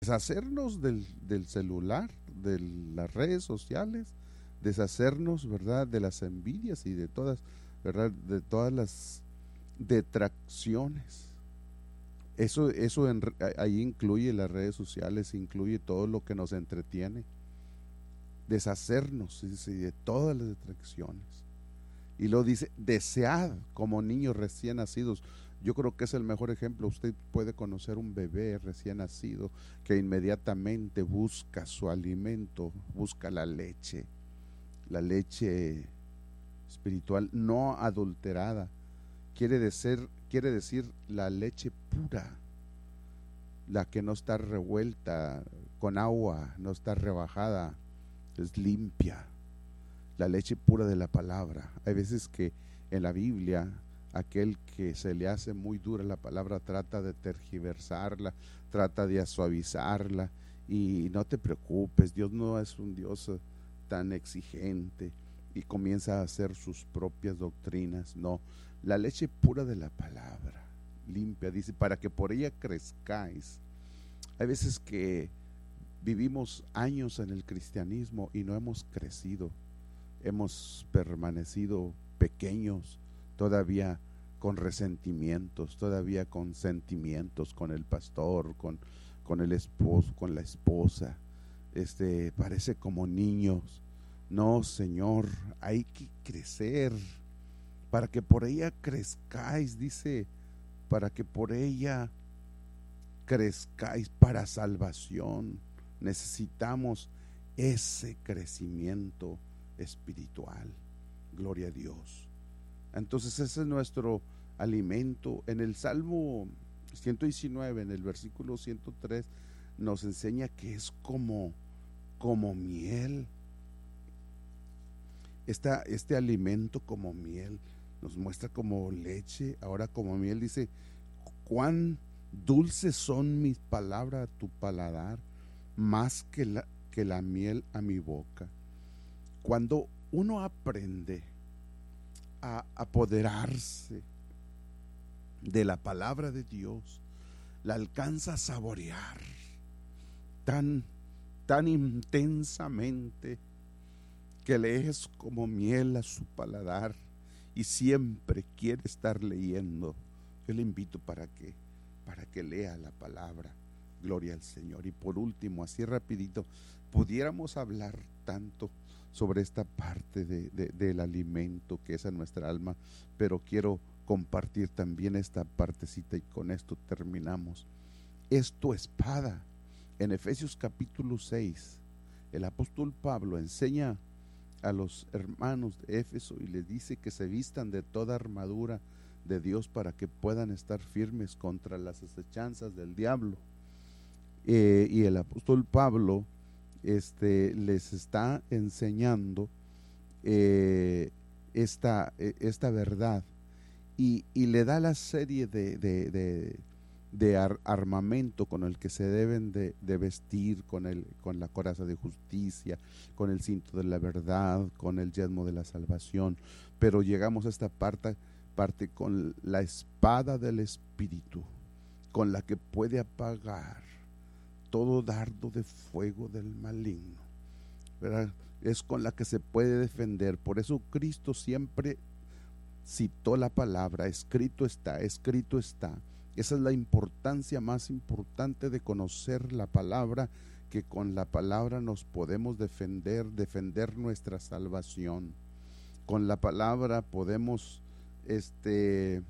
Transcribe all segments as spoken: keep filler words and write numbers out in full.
deshacernos del, del celular, de las redes sociales, deshacernos, ¿verdad?, de las envidias y de todas, ¿verdad?, de todas las detracciones. Eso, eso en, ahí incluye las redes sociales, incluye todo lo que nos entretiene. Deshacernos, dice, de todas las detracciones. Y lo dice, desead como niños recién nacidos. Yo creo que es el mejor ejemplo. Usted puede conocer un bebé recién nacido que inmediatamente busca su alimento, busca la leche, la leche espiritual no adulterada. Quiere decir, quiere decir la leche pura, la que no está revuelta con agua, no está rebajada, es limpia, la leche pura de la palabra. Hay veces que en la Biblia aquel que se le hace muy dura la palabra trata de tergiversarla, trata de suavizarla, y no te preocupes, Dios no es un Dios tan exigente, y comienza a hacer sus propias doctrinas. No, la leche pura de la palabra, limpia, dice, para que por ella crezcáis. Hay veces que vivimos años en el cristianismo y no hemos crecido, hemos permanecido pequeños, todavía con resentimientos, todavía con sentimientos con el pastor, con, con el esposo, con la esposa. Este, parece como niños. No, Señor, hay que crecer para que por ella crezcáis, dice, para que por ella crezcáis para salvación. Necesitamos ese crecimiento espiritual. Gloria a Dios. Entonces ese es nuestro alimento. En el Salmo ciento diecinueve, en el versículo ciento tres, nos enseña que es como, como miel. Esta, este alimento como miel nos muestra como leche, ahora como miel. Dice, cuán dulces son mis palabras a tu paladar, más que la, que la miel a mi boca. Cuando uno aprende a apoderarse de la palabra de Dios, la alcanza a saborear tan, tan intensamente que le es como miel a su paladar y siempre quiere estar leyendo. Yo le invito para que, para que lea la palabra. Gloria al Señor. Y por último, así rapidito, pudiéramos hablar tanto sobre esta parte de, de, del alimento que es a nuestra alma, pero quiero compartir también esta partecita y con esto terminamos. Es tu espada. En Efesios capítulo seis, el apóstol Pablo enseña a los hermanos de Éfeso y les dice que se vistan de toda armadura de Dios para que puedan estar firmes contra las acechanzas del diablo. Eh, y el apóstol Pablo este, les está enseñando eh, esta, esta verdad y, y le da la serie de, de, de, de ar, armamento con el que se deben de, de vestir, con, el, con la coraza de justicia, con el cinto de la verdad, con el yelmo de la salvación. Pero llegamos a esta parte, parte con la espada del Espíritu, con la que puede apagar todo dardo de fuego del maligno, ¿verdad? Es con la que se puede defender. Por eso Cristo siempre citó la palabra, escrito está, escrito está. Esa es la importancia más importante de conocer la palabra, que con la palabra nos podemos defender, defender nuestra salvación. Con la palabra podemos este,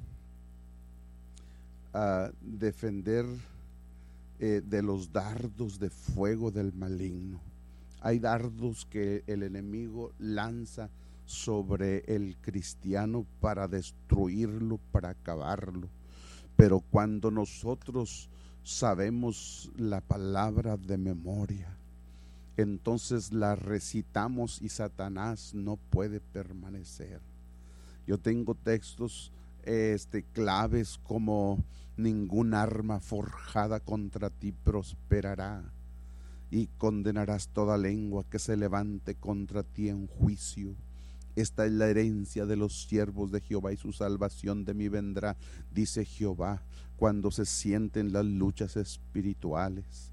uh, defender Eh, de los dardos de fuego del maligno. Hay dardos que el enemigo lanza sobre el cristiano para destruirlo, para acabarlo. Pero cuando nosotros sabemos la palabra de memoria, entonces la recitamos y Satanás no puede permanecer. Yo tengo textos este, claves como: ningún arma forjada contra ti prosperará, y condenarás toda lengua que se levante contra ti en juicio. Esta es la herencia de los siervos de Jehová, y su salvación de mí vendrá, dice Jehová, cuando se sienten las luchas espirituales.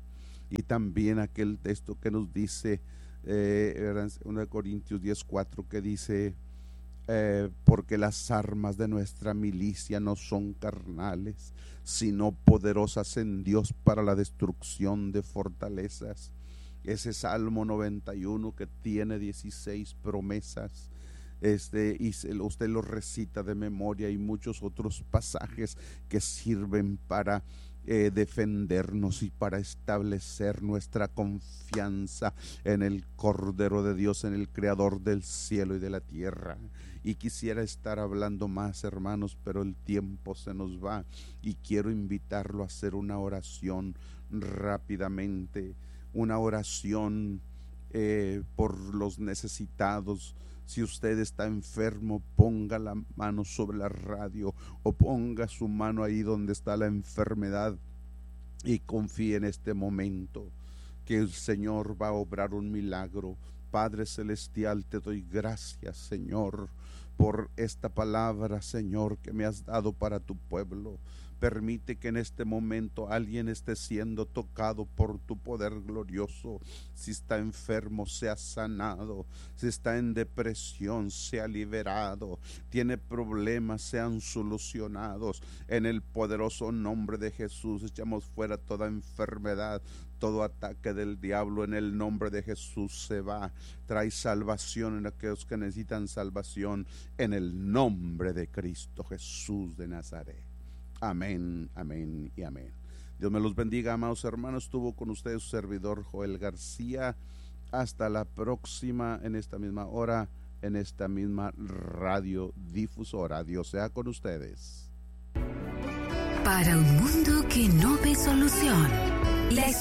Y también aquel texto que nos dice, eh, uno de Corintios diez cuatro, que dice, eh, porque las armas de nuestra milicia no son carnales, sino poderosas en Dios para la destrucción de fortalezas. Ese Salmo noventa y uno que tiene dieciséis promesas, este, y usted lo recita de memoria, y muchos otros pasajes que sirven para eh, defendernos y para establecer nuestra confianza en el Cordero de Dios, en el Creador del cielo y de la tierra. Y quisiera estar hablando más, hermanos, pero el tiempo se nos va, y quiero invitarlo a hacer una oración rápidamente, una oración eh, por los necesitados. Si usted está enfermo, ponga la mano sobre la radio o ponga su mano ahí donde está la enfermedad y confíe en este momento que el Señor va a obrar un milagro. Padre celestial, te doy gracias, Señor, por esta palabra, Señor, que me has dado para tu pueblo. Permite que en este momento alguien esté siendo tocado por tu poder glorioso. Si está enfermo, sea sanado. Si está en depresión, sea liberado. Tiene problemas, sean solucionados. En el poderoso nombre de Jesús, echamos fuera toda enfermedad, todo ataque del diablo. En el nombre de Jesús se va. Trae salvación en aquellos que necesitan salvación, en el nombre de Cristo Jesús de Nazaret. Amén, amén y amén. Dios me los bendiga, amados hermanos. Estuvo con ustedes su servidor Joel García. Hasta la próxima, en esta misma hora, en esta misma radio difusora. Dios sea con ustedes. Para un mundo que no ve solución, la